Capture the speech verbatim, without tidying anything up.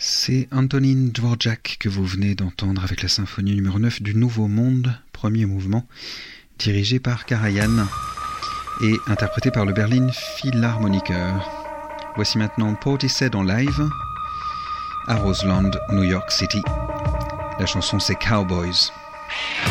C'est Antonín Dvořák que vous venez d'entendre avec la symphonie numéro neuf du Nouveau Monde, premier mouvement, dirigé par Karajan et interprété par le Berlin Philharmoniker. Voici maintenant Portishead en live à Roseland, New York City. La chanson c'est Cowboys.